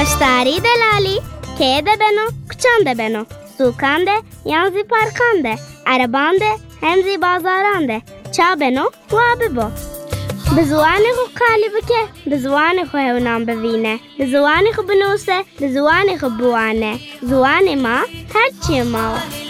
داشتاری دلالی که ده بنو کچان ده بنو سوکان ده یانزی پارکان ده عربان ده همزی بازاران ده چا بنو وا ببو به زوان خو کالی بکه به زوان خو هونام ببینه به زوان خو بنوسه به زوان خو بوانه زوان ما هرچی ما